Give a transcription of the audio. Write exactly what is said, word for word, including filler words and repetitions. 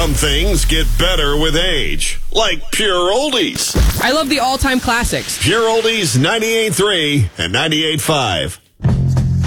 Some things get better with age, like Pure Oldies. I love the all-time classics. Pure Oldies ninety-eight point three and ninety-eight point five.